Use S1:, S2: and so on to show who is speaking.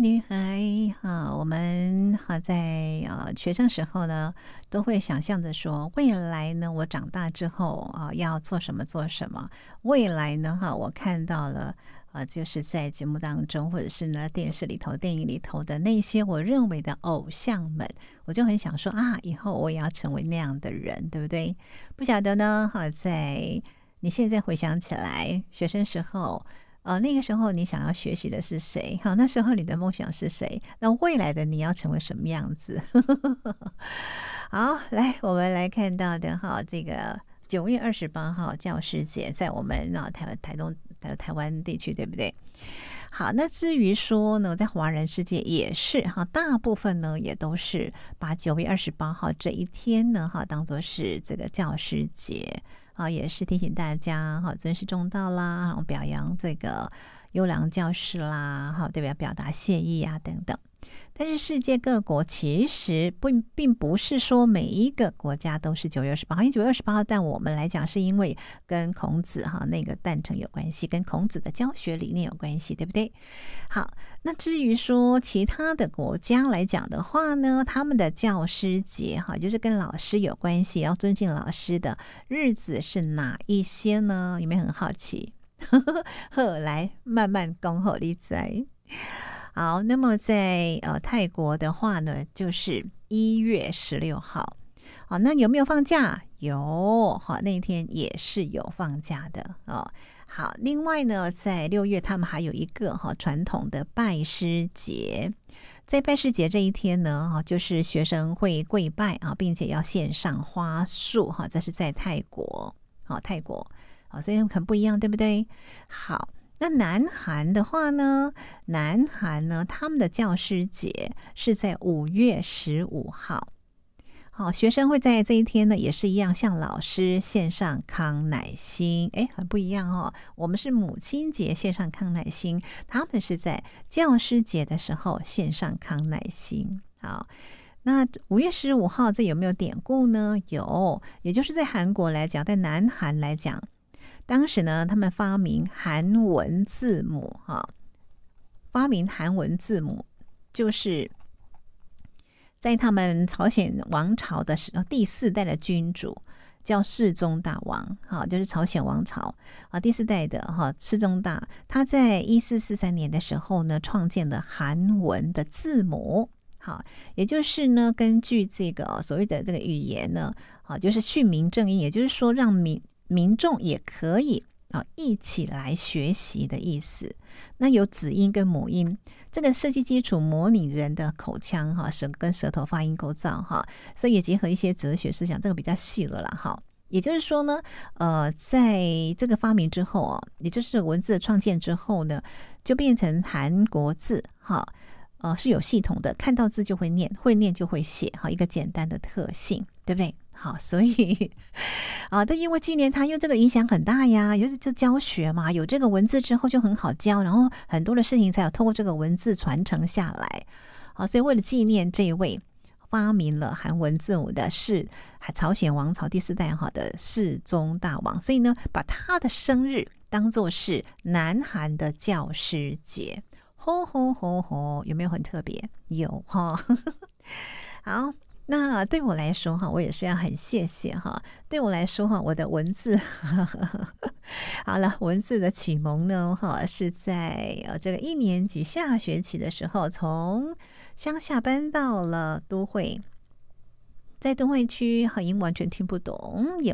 S1: 女孩哈，我们哈在学生时候呢，都会想象着说，未来呢，我长大之后要做什么做什么。未来呢哈，我看到了就是在节目当中，或者是呢电视里头、电影里头的那些我认为的偶像们，我就很想说以后我也要成为那样的人，对不对？不晓得呢哈，在你现在回想起来，学生时候。那个时候你想要学习的是谁？好，那时候你的梦想是谁？那未来的你要成为什么样子？好，来，我们来看到的哈，这个9月28号教师节，在我们台湾地区，对不对？好，那至于说呢，在华人世界也是哈，大部分呢也都是把9月28号这一天呢哈，当作是这个教师节。也是提醒大家尊师重道啦，然后表扬这个优良教师啦，对吧？表达谢意等等。但是世界各国其实并不是说每一个国家都是9月28号，因为9月28号但我们来讲是因为跟孔子那个诞辰有关系，跟孔子的教学理念有关系，对不对？好，那至于说其他的国家来讲的话呢，他们的教师节就是跟老师有关系，要尊敬老师的日子是哪一些呢？有没有很好奇？来慢慢恭贺你在。好，那么在泰国的话呢，就是1月16号。好，那有没有放假？有，好，那一天也是有放假的哦。好，另外呢，在6月他们还有一个传统的拜师节。在拜师节这一天呢，就是学生会跪拜并且要献上花束这是在泰国。泰国所以很不一样，对不对？好。那南韩的话呢，他们的教师节是在5月15号。好，学生会在这一天呢，也是一样向老师献上康乃馨。很不一样哦。我们是母亲节献上康乃馨，他们是在教师节的时候献上康乃馨。好，那5月15号这有没有典故呢？有，也就是在韩国来讲，在南韩来讲。当时呢，他们发明韩文字母发明韩文字母就是在他们朝鲜王朝的时候，第4代的君主叫世宗大王就是朝鲜王朝第4代的世宗大，他在1443年的时候呢，创建了韩文的字母。好，也就是呢，根据这个所谓的这个语言呢，就是训民正音，也就是说让民众也可以一起来学习的意思。那有子音跟母音，这个设计基础模拟人的口腔跟舌头发音构造所以也结合一些哲学思想，这个比较细了啦也就是说呢，在这个发明之后也就是文字的创建之后呢，就变成韩国字是有系统的，看到字就会念，会念就会写一个简单的特性，对不对？好，所以但因为纪念它，因为这个影响很大呀，尤其就教学嘛，有这个文字之后就很好教，然后很多的事情才有透过这个文字传承下来。好，所以为了纪念这一位发明了韩文字母的是朝鲜王朝第4代的世宗大王，所以呢，把他的生日当作是南韩的教师节。吼吼吼吼，有没有很特别？有好，那对我来说我也是要很谢谢对我来说我的文字好了，文字的启蒙呢是在这个1年级下学期的时候，从乡下搬到了都会。在都会区英文完全听不懂，也